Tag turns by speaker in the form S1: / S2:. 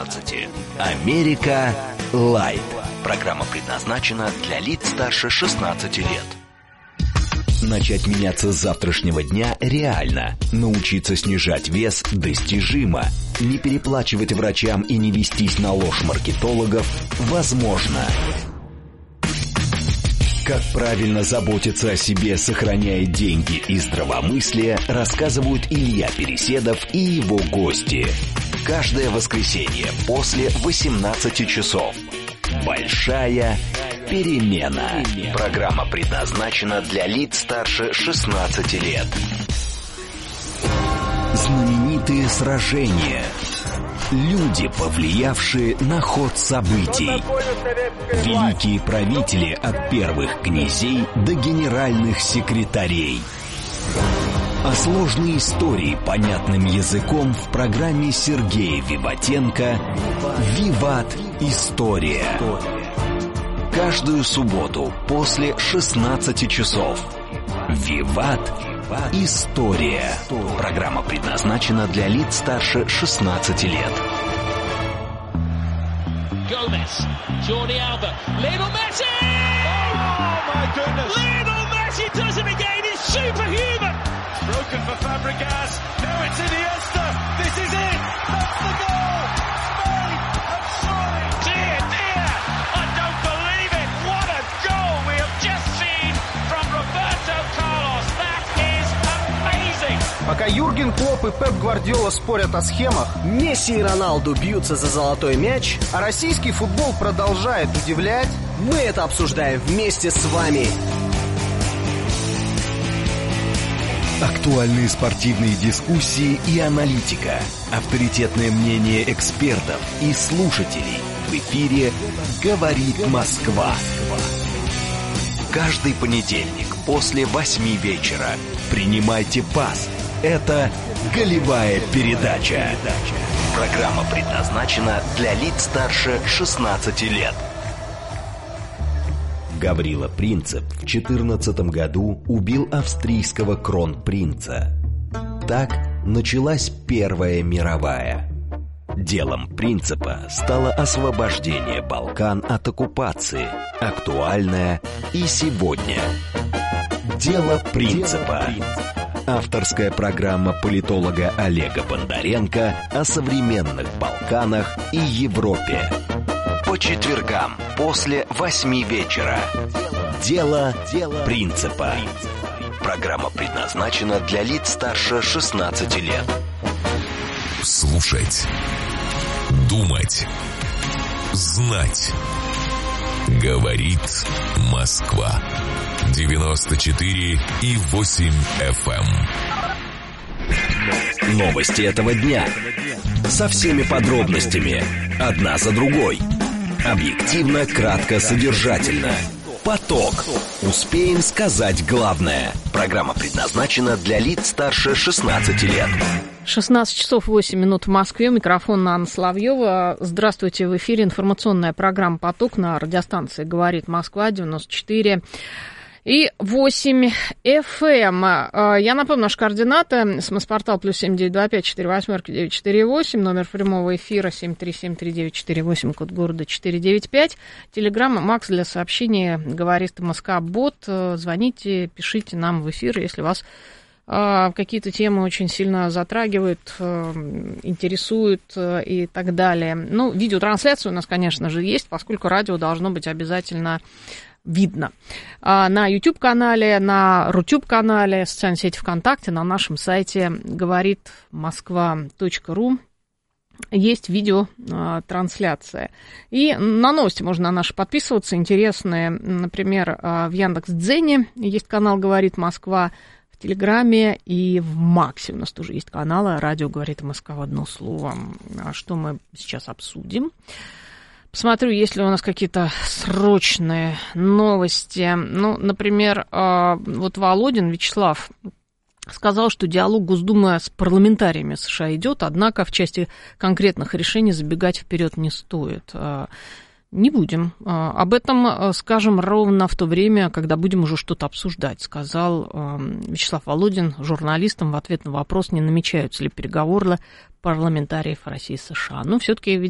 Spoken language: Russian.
S1: 14. Америка Лайт. Программа предназначена для лиц старше 16 лет. Начать меняться с завтрашнего дня реально. Научиться снижать вес достижимо. Не переплачивать врачам и не вестись на ложь маркетологов возможно. Как правильно заботиться о себе, сохраняя деньги и здравомыслие, рассказывают Илья Переседов и его гости. Каждое воскресенье после 18 часов. Большая перемена. Программа предназначена для лиц старше 16 лет. Знаменитые сражения. Люди, повлиявшие на ход событий. Великие правители от первых князей до генеральных секретарей. А сложные истории понятным языком в программе Сергея Виватенко «Виват. История». Каждую субботу после 16 часов. «Виват. История». Программа предназначена для лиц старше 16 лет.
S2: Gomez, Jordi Alba, Lionel Messi! Oh my goodness! Lionel Messi does it again, he's superhuman! Broken for Fabregas, now it's Iniesta, this is it! That's the goal! Spain have surely! Dear, dear! I don't believe it! What a goal we have just seen from Roberto Carlos! That is amazing!
S3: Пока Юрген Клопп и Пеп Гвардиола спорят о схемах,
S4: Месси и Роналду бьются за золотой мяч,
S3: а российский футбол продолжает удивлять,
S4: мы это обсуждаем вместе с вами.
S1: Актуальные спортивные дискуссии и аналитика. Авторитетное мнение экспертов и слушателей. В эфире «Говорит Москва». Каждый понедельник после 8 вечера. Принимайте пас. Это «Голевая передача». Программа предназначена для лиц старше 16 лет. Гаврила Принцип в 14 году убил австрийского кронпринца. Так началась Первая мировая. Делом Принципа стало освобождение Балкан от оккупации, актуальное и сегодня. Дело Принципа. Авторская программа политолога Олега Бондаренко о современных Балканах и Европе. По четвергам после 8 вечера. Дело Принципа. Программа предназначена для лиц старше 16 лет.
S5: Слушать, думать, знать. Говорит Москва. 94,8 FM.
S1: Новости этого дня. Со всеми подробностями. Одна за другой. Объективно, кратко, содержательно. Поток. Успеем сказать главное. Программа предназначена для лиц старше 16 лет.
S6: 16 часов 8 минут в Москве. Микрофон Анна Соловьева. Здравствуйте. В эфире информационная программа «Поток» на радиостанции «Говорит Москва» 94 и 8 FM. Я напомню, наши координаты. СМС-портал +7 925 48 948. Номер прямого эфира 7373948. Код города 495. Телеграмма Макс для сообщения «Говорит МСК-бот». Звоните, пишите нам в эфир, если вас какие-то темы очень сильно затрагивают, интересуют и так далее. Ну, видеотрансляция у нас, конечно же, есть, поскольку радио должно быть обязательно видно. На YouTube-канале, на Рутюб-канале, социальной сети ВКонтакте, на нашем сайте говоритmoskva.ru есть видеотрансляция. И на новости можно на наши подписываться, интересные. Например, в Яндекс.Дзене есть канал «Говорит Москва», в Телеграме и в Максе у нас тоже есть каналы «Радио говорит Москва» в одно слово. Что мы сейчас обсудим? Посмотрю, есть ли у нас какие-то срочные новости. Ну, например, вот Володин Вячеслав сказал, что диалог Госдумы с парламентариями США идет, однако в части конкретных решений забегать вперед не стоит. Не будем. Об этом скажем ровно в то время, когда будем уже что-то обсуждать, сказал Вячеслав Володин журналистам в ответ на вопрос, не намечаются ли переговоры парламентариев России и США. Но все-таки